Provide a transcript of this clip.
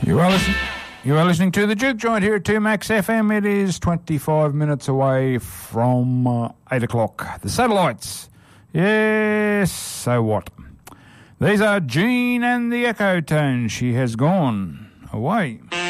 You are listening to the Juke Joint here at 2Max FM. It is 25 minutes away from 8 o'clock. The Satellites. Yes, so what? These are Jean and the Echo Tones. She has gone away.